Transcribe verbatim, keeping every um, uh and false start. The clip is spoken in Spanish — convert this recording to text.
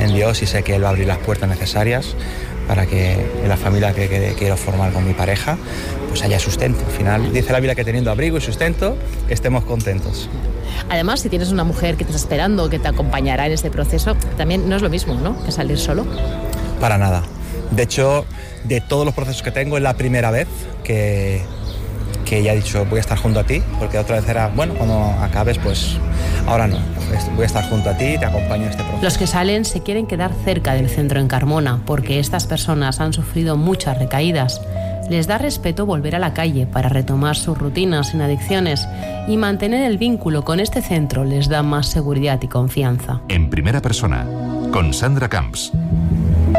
en Dios y sé que Él va a abrir las puertas necesarias para que en la familia que, que quiero formar con mi pareja pues haya sustento. Al final dice la Biblia que teniendo abrigo y sustento estemos contentos. Además, si tienes una mujer que te está esperando, que te acompañará en este proceso, también no es lo mismo, ¿no?, que salir solo. Para nada. De hecho, de todos los procesos que tengo, es la primera vez que, que ella ha dicho voy a estar junto a ti, porque otra vez era, bueno, cuando acabes, pues ahora no, voy a estar junto a ti y te acompaño en este proceso. Los que salen se quieren quedar cerca del centro en Carmona, porque estas personas han sufrido muchas recaídas. Les da respeto volver a la calle para retomar sus rutinas sin adicciones, y mantener el vínculo con este centro les da más seguridad y confianza. En primera persona, con Sandra Camps.